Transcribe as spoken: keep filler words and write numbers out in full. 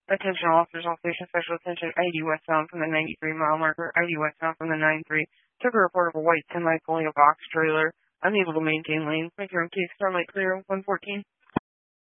Attention all officers, all station special attention, I D westbound from the ninety-three mile marker, I D westbound from the nine three. Took a report of a white semi pulling a box trailer, unable to maintain lanes. Make your own case, Starlight Clear, one fourteen.